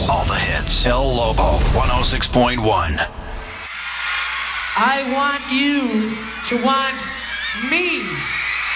All the hits. El Lobo, 106.1. I want you to want me.